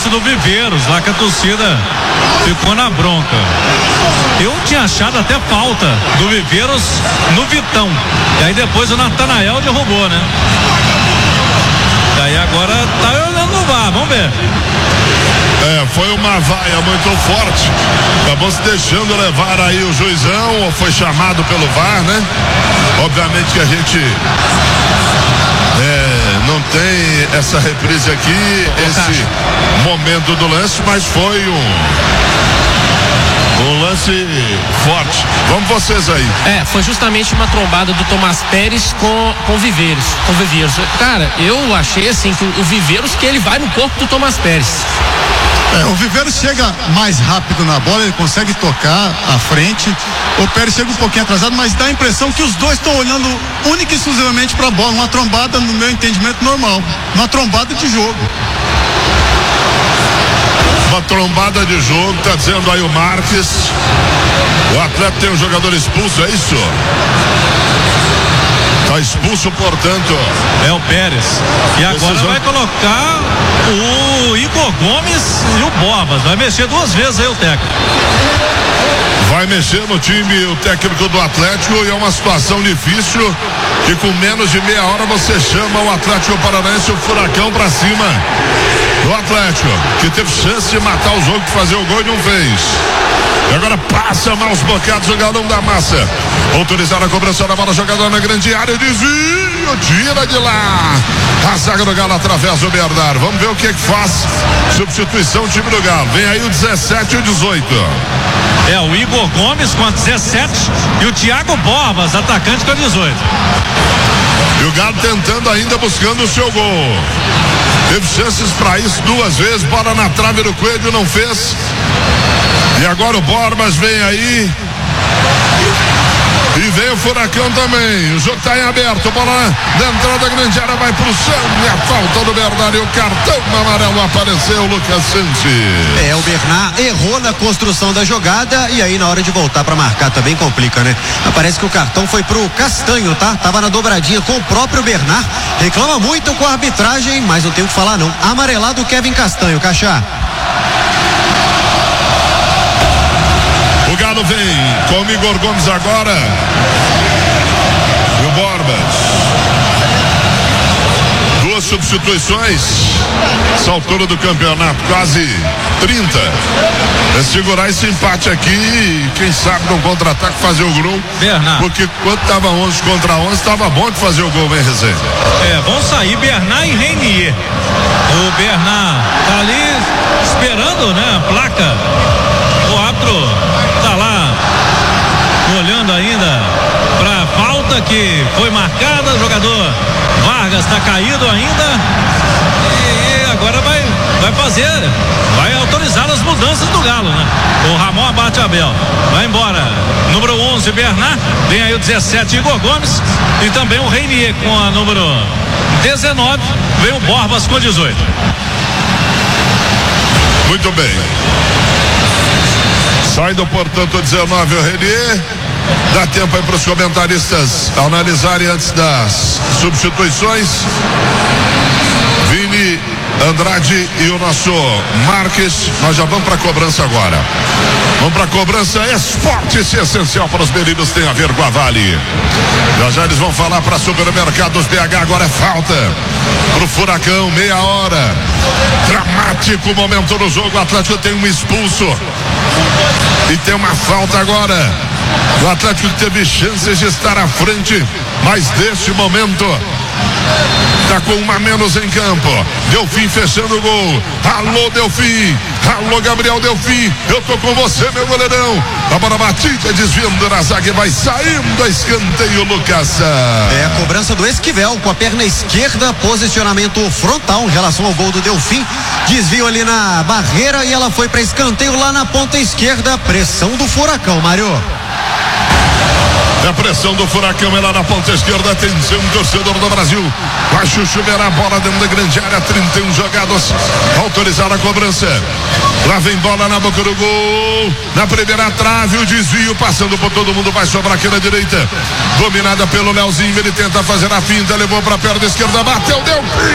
lance do Viveiros, lá que a torcida ficou na bronca. Eu tinha achado até falta do Viveiros no Vitão. E aí depois o Natanael derrubou, né? E aí agora tá olhando no VAR, vamos ver. Foi uma vaia muito forte. Acabou se deixando levar aí o juizão, ou foi chamado pelo VAR, né? Obviamente que a gente não tem essa reprise aqui, esse momento do lance, mas foi um lance forte. Vamos vocês aí. Foi justamente uma trombada do Tomás Pérez com Viveiros. Cara, eu achei assim que o Viveiros, que ele vai no corpo do Tomás Pérez. O Viveiros chega mais rápido na bola, ele consegue tocar à frente. O Pérez chega um pouquinho atrasado, mas dá a impressão que os dois estão olhando única e exclusivamente para a bola. Uma trombada, no meu entendimento, normal. Uma trombada de jogo. Uma trombada de jogo, tá dizendo aí o Marques. O atleta tem um jogador expulso, é isso? Tá expulso, portanto. É o Pérez. E agora vai colocar o Igor Gomes e o Borbas. Vai mexer duas vezes aí o técnico. Vai mexer no time o técnico do Atlético, e é uma situação difícil, que com menos de meia hora você chama o Atlético Paranaense, o Furacão, pra cima do Atlético, que teve chance de matar o jogo, de fazer o gol e não fez. E agora passa maus bloqueados o Galão da Massa. Autorizar a cobrança da bola, jogador na grande área, desvio, tira de lá. A zaga do Galo através do Bernardo. Vamos ver o que faz. Substituição do time do Galo. Vem aí o 17 e o 18. O Igor Gomes com a 17 e o Thiago Borbas, atacante, com a 18. E o Galo tentando ainda, buscando o seu gol. Teve chances para isso duas vezes, bola na trave do Coelho, não fez. E agora o Borbas vem aí. E vem o Furacão também. O jogo está em aberto. Bola na entrada da grande área, vai pro chão. E a falta do Bernardo. E o cartão amarelo apareceu, Lucas Santos. O Bernard errou na construção da jogada. E aí, na hora de voltar para marcar, também complica, né? Parece que o cartão foi pro Castanho, tá? Tava na dobradinha com o próprio Bernard. Reclama muito com a arbitragem, mas não tem o que falar, não. Amarelado o Kevin Castanho, Cachá. O Galo vem com o Igor Gomes agora. E o Borbas. Duas substituições. Essa altura do campeonato, quase 30. É segurar esse empate aqui e quem sabe no contra-ataque fazer o gol. Bernard. Porque quando tava 11 contra 11, estava bom de fazer o gol, vem Rezende. Vão sair Bernard e Reinier. O Bernard tá ali esperando, né, a placa. O árbitro tá lá olhando ainda pra falta que foi marcada. O jogador Vargas tá caído ainda e agora vai autorizar as mudanças do Galo, né? O Ramon abate Abel, vai embora número 11 Bernard, vem aí o 17 Igor Gomes e também o Reinier com a número 19, vem o Borbas com 18. Muito bem. Saindo, portanto, 19 o Renier. Dá tempo aí para os comentaristas analisarem antes das substituições. Vini, Andrade e o nosso Marques. Nós já vamos para a cobrança agora. Vamos para a cobrança. Esporte, se essencial para os meninos, tem a ver com a Vale. Já eles vão falar para Supermercados BH. Agora é falta pro Furacão, meia hora. Dramático momento no jogo. O Atlético tem um expulso e tem uma falta agora. O Atlético teve chances de estar à frente, mas neste momento tá com uma menos em campo. Delfim fechando o gol. Alô, Delfim. Alô, Gabriel Delfim. Eu tô com você, meu goleirão. A bola batida, desviando na zaga e vai saindo a escanteio, Lucas. A cobrança do Esquivel com a perna esquerda, posicionamento frontal em relação ao gol do Delfim. Desvio ali na barreira e ela foi para escanteio lá na ponta esquerda. Pressão do Furacão, Mário. A pressão do Furacão é lá na ponta esquerda. Atenção, torcedor do Brasil. Vai chuchuver a bola dentro da grande área. 31 jogados. Autorizar a cobrança. Lá vem bola na boca do gol. Na primeira trave, o desvio passando por todo mundo. Vai sobrar aqui na direita. Dominada pelo Leozinho. Ele tenta fazer a finta. Levou para a perna esquerda. Bateu, deu.